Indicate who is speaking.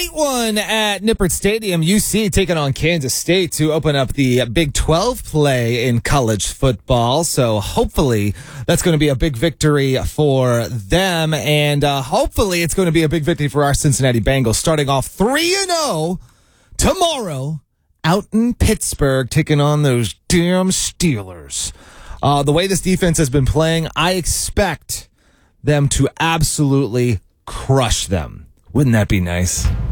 Speaker 1: Great one at Nippert Stadium. UC taking on Kansas State to open up the Big 12 play in college football. So hopefully that's going to be a big victory for them. And hopefully it's going to be a big victory for our Cincinnati Bengals, starting off 3-0 tomorrow out in Pittsburgh, taking on those damn Steelers. The way this defense has been playing, I expect them to absolutely crush them. Wouldn't that be nice?